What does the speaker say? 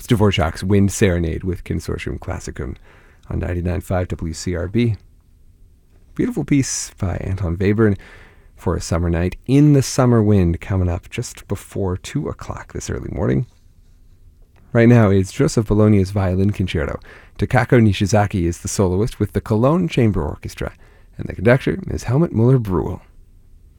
It's Dvorak's Wind Serenade with Consortium Classicum on 99.5 WCRB. Beautiful piece by Anton Webern for a summer night in the summer wind, coming up just before 2 o'clock this early morning. Right now it's Joseph Bologna's Violin Concerto. Takako Nishizaki is the soloist with the Cologne Chamber Orchestra, and the conductor is Helmut Müller-Brühl.